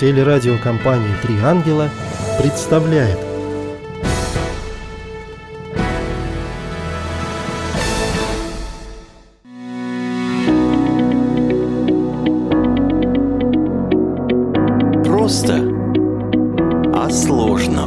Телерадиокомпания «Три ангела» представляет. Просто о сложном.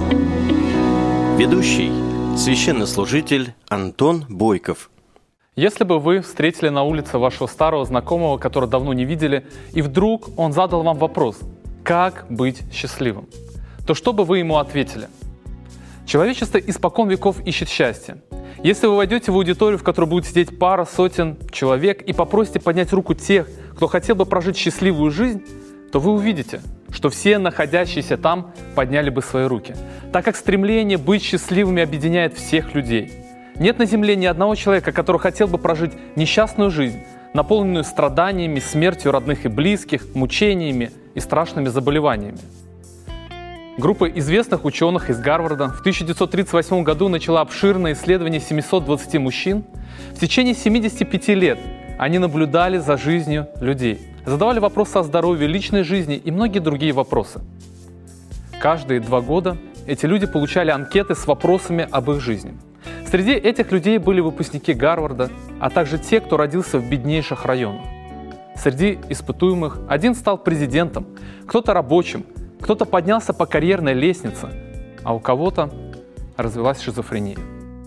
Ведущий – священнослужитель Антон Бойков. Если бы вы встретили на улице вашего старого знакомого, которого давно не видели, и вдруг он задал вам вопрос «Как быть счастливым?», то что бы вы ему ответили? Человечество испокон веков ищет счастье. Если вы войдете в аудиторию, в которой будет сидеть пара сотен человек, и попросите поднять руку тех, кто хотел бы прожить счастливую жизнь, то вы увидите, что все находящиеся там подняли бы свои руки, так как стремление быть счастливыми объединяет всех людей. Нет на земле ни одного человека, который хотел бы прожить несчастную жизнь, наполненную страданиями, смертью родных и близких, мучениями и страшными заболеваниями. Группа известных ученых из Гарварда в 1938 году начала обширное исследование 720 мужчин. В течение 75 лет они наблюдали за жизнью людей, задавали вопросы о здоровье, личной жизни и многие другие вопросы. Каждые 2 года эти люди получали анкеты с вопросами об их жизни. Среди этих людей были выпускники Гарварда, а также те, кто родился в беднейших районах. Среди испытуемых один стал президентом, кто-то рабочим, кто-то поднялся по карьерной лестнице, а у кого-то развилась шизофрения.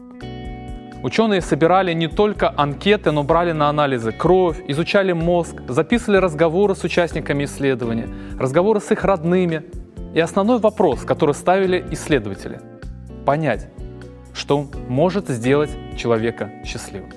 Ученые собирали не только анкеты, но брали на анализы кровь, изучали мозг, записывали разговоры с участниками исследования, разговоры с их родными. И основной вопрос, который ставили исследователи – понять, что может сделать человека счастливым.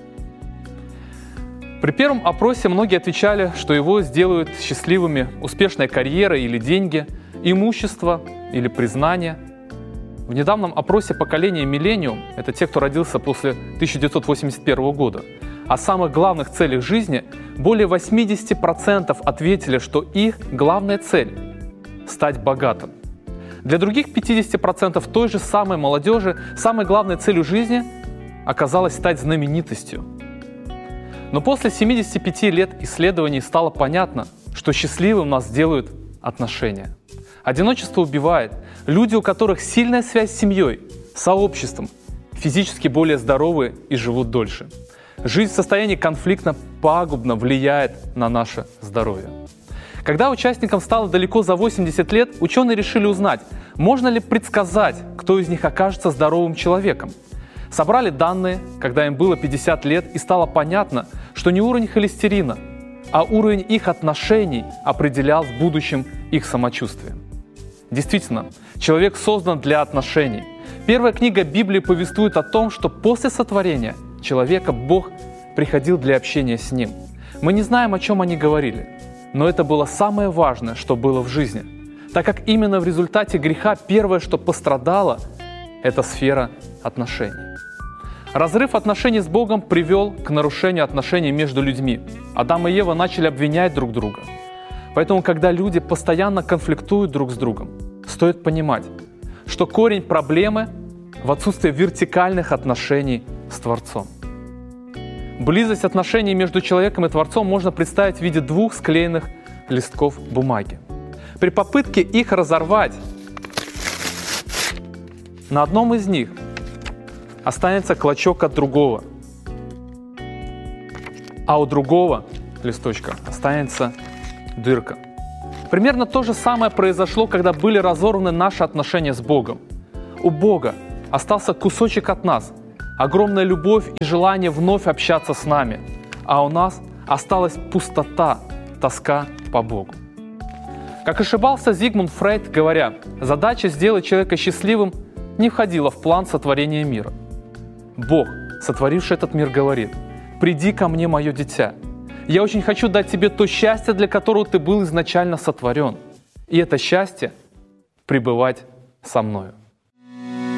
При первом опросе многие отвечали, что его сделают счастливыми успешная карьера или деньги, имущество или признание. В недавнем опросе поколения «Миллениум» – это те, кто родился после 1981 года, о самых главных целях жизни более 80% ответили, что их главная цель – стать богатым. Для других 50% той же самой молодежи самой главной целью жизни оказалось стать знаменитостью. Но после 75 лет исследований стало понятно, что счастливым нас делают отношения. Одиночество убивает. Люди, у которых сильная связь с семьей, сообществом, физически более здоровы и живут дольше. Жизнь в состоянии конфликта пагубно влияет на наше здоровье. Когда участникам стало далеко за 80 лет, ученые решили узнать, можно ли предсказать, кто из них окажется здоровым человеком. Собрали данные, когда им было 50 лет, и стало понятно, что не уровень холестерина, а уровень их отношений определял в будущем их самочувствие. Действительно, человек создан для отношений. Первая книга Библии повествует о том, что после сотворения человека Бог приходил для общения с ним. Мы не знаем, о чем они говорили. Но это было самое важное, что было в жизни, так как именно в результате греха первое, что пострадало, это сфера отношений. Разрыв отношений с Богом привел к нарушению отношений между людьми. Адам и Ева начали обвинять друг друга. Поэтому, когда люди постоянно конфликтуют друг с другом, стоит понимать, что корень проблемы в отсутствии вертикальных отношений с Творцом. Близость отношений между человеком и Творцом можно представить в виде 2 склеенных листков бумаги. При попытке их разорвать, на одном из них останется клочок от другого, а у другого листочка останется дырка. Примерно то же самое произошло, когда были разорваны наши отношения с Богом. У Бога остался кусочек от нас, огромная любовь и желание вновь общаться с нами, а у нас осталась пустота, тоска по Богу. Как ошибался Зигмунд Фрейд, говоря, задача сделать человека счастливым не входила в план сотворения мира. Бог, сотворивший этот мир, говорит: «Приди ко мне, мое дитя. Я очень хочу дать тебе то счастье, для которого ты был изначально сотворен. И это счастье – пребывать со мною».